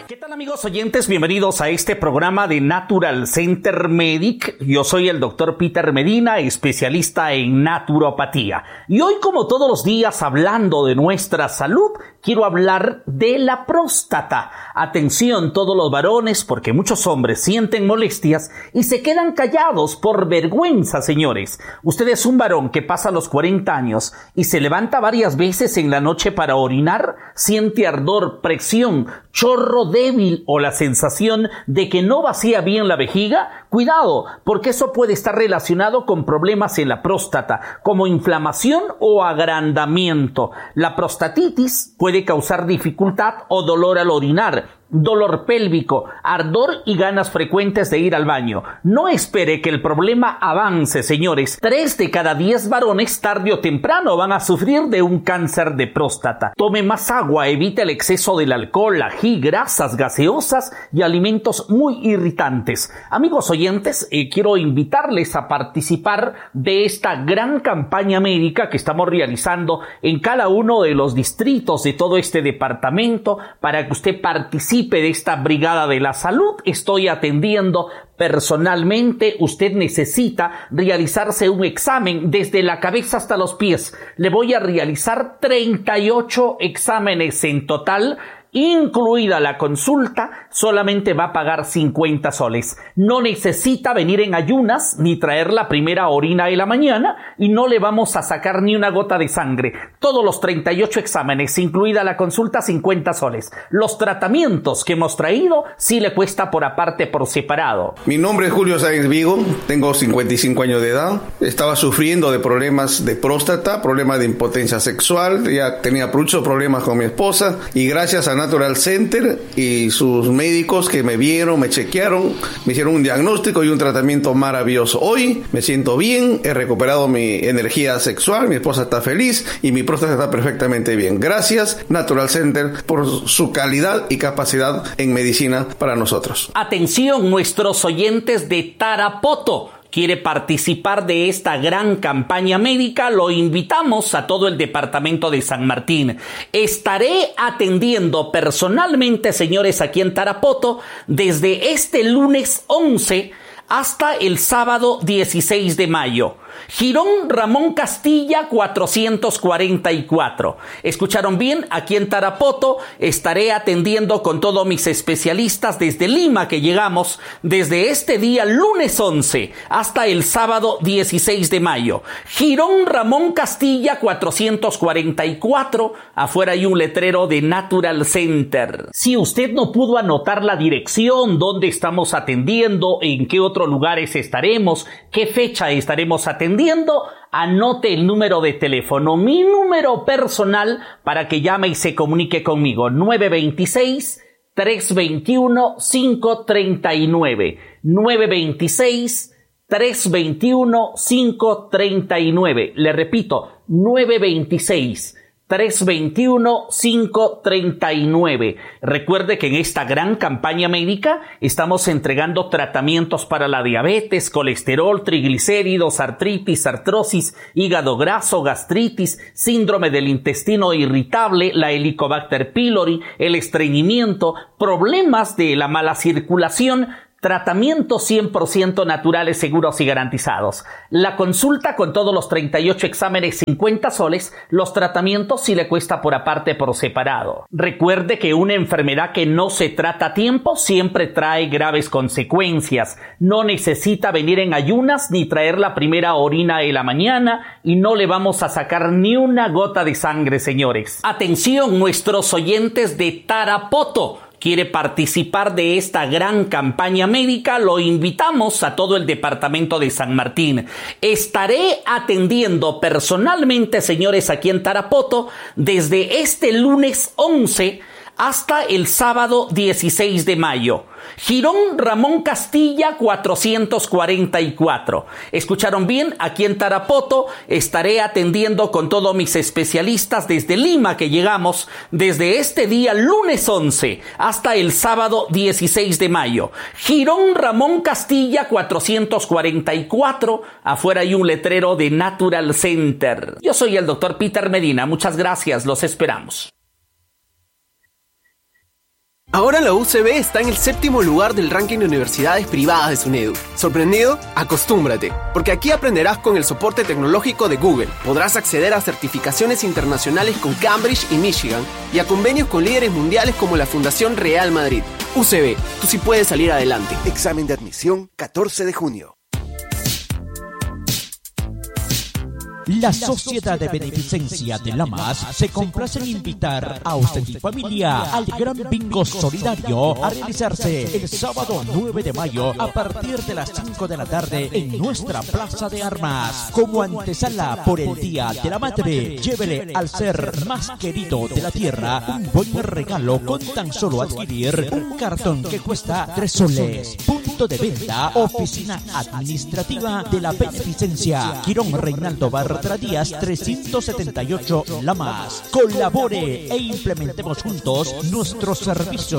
¿Qué tal, amigos oyentes? Bienvenidos a este programa de Natural Center Medic. Yo soy el doctor Peter Medina, especialista en naturopatía. Y hoy, como todos los días, hablando de nuestra salud, quiero hablar de la próstata. Atención todos los varones, porque muchos hombres sienten molestias y se quedan callados por vergüenza, señores. Usted es un varón que pasa los 40 años y se levanta varias veces en la noche para orinar, siente ardor, presión, chorro débil o la sensación de que no vacía bien la vejiga. Cuidado, porque eso puede estar relacionado con problemas en la próstata, como inflamación o agrandamiento. La prostatitis puede causar dificultad o dolor al orinar, dolor pélvico, ardor y ganas frecuentes de ir al baño. No espere que el problema avance, señores. 3 de cada 10 varones tarde o temprano van a sufrir de un cáncer de próstata. Tome más agua, evite el exceso del alcohol, ají, grasas gaseosas y alimentos muy irritantes. Amigos oyentes, quiero invitarles a participar de esta gran campaña médica que estamos realizando en cada uno de los distritos de todo este departamento para que usted participe de esta brigada de la salud. Estoy atendiendo personalmente. Usted necesita realizarse un examen desde la cabeza hasta los pies. Le voy a realizar 38 exámenes en total. Incluida la consulta, solamente va a pagar 50 soles. No necesita venir en ayunas ni traer la primera orina de la mañana y no le vamos a sacar ni una gota de sangre. Todos los 38 exámenes, incluida la consulta, 50 soles. Los tratamientos que hemos traído sí le cuesta por aparte, por separado. Mi nombre es Julio Sáenz Vigo, tengo 55 años de edad. Estaba sufriendo de problemas de próstata, problemas de impotencia sexual, ya tenía muchos problemas con mi esposa y gracias a Natural Center y sus médicos que me vieron, me chequearon, me hicieron un diagnóstico y un tratamiento maravilloso. Hoy me siento bien, he recuperado mi energía sexual, mi esposa está feliz y mi próstata está perfectamente bien. Gracias Natural Center por su calidad y capacidad en medicina para nosotros. Atención, nuestros oyentes de Tarapoto. ¿Quiere participar de esta gran campaña médica? Lo invitamos a todo el departamento de San Martín. Estaré atendiendo personalmente, señores, aquí en Tarapoto, desde este lunes 11 hasta el sábado 16 de mayo. Girón Ramón Castilla 444. ¿Escucharon bien? Aquí en Tarapoto estaré atendiendo con todos mis especialistas desde Lima, que llegamos desde este día lunes 11 hasta el sábado 16 de mayo. Girón Ramón Castilla 444. Afuera hay un letrero de Natural Center. Si usted no pudo anotar la dirección, dónde estamos atendiendo, en qué otros lugares estaremos, qué fecha estaremos atendiendo, anote el número de teléfono, mi número personal, para que llame y se comunique conmigo. 926-321-539. 926-321-539. Le repito, 926-321-539. Recuerde que en esta gran campaña médica estamos entregando tratamientos para la diabetes, colesterol, triglicéridos, artritis, artrosis, hígado graso, gastritis, síndrome del intestino irritable, la Helicobacter pylori, el estreñimiento, problemas de la mala circulación. Tratamientos 100% naturales, seguros y garantizados. La consulta con todos los 38 exámenes, 50 soles. Los tratamientos sí le cuesta por aparte, por separado. Recuerde que una enfermedad que no se trata a tiempo siempre trae graves consecuencias. No necesita venir en ayunas ni traer la primera orina de la mañana y no le vamos a sacar ni una gota de sangre, señores. Atención, nuestros oyentes de Tarapoto. ¿Quiere participar de esta gran campaña médica? Lo invitamos a todo el departamento de San Martín. Estaré atendiendo personalmente, señores, aquí en Tarapoto, desde este lunes 11 hasta el sábado 16 de mayo. Girón Ramón Castilla 444. ¿Escucharon bien? Aquí en Tarapoto estaré atendiendo con todos mis especialistas desde Lima, que llegamos desde este día lunes 11 hasta el sábado 16 de mayo. Girón Ramón Castilla 444. Afuera hay un letrero de Natural Center. Yo soy el doctor Peter Medina. Muchas gracias. Los esperamos. Ahora la UCB está en el 7º lugar del ranking de universidades privadas de SUNEDU. ¿Sorprendido? Acostúmbrate, porque aquí aprenderás con el soporte tecnológico de Google. Podrás acceder a certificaciones internacionales con Cambridge y Michigan y a convenios con líderes mundiales como la Fundación Real Madrid. UCB, tú sí puedes salir adelante. Examen de admisión, 14 de junio. La Sociedad de Beneficencia de Lamas se complace en invitar a usted y familia al Gran Bingo Solidario a realizarse el sábado 9 de mayo a partir de las 5 de la tarde en nuestra Plaza de Armas. Como antesala por el Día de la Madre, llévele al ser más querido de la tierra un buen regalo con tan solo adquirir un cartón que cuesta 3 soles. Punto de venta, oficina administrativa de la Beneficencia, Quirón Reinaldo Bartra Díaz 378 Lamas. Colabore e implementemos juntos nuestros servicios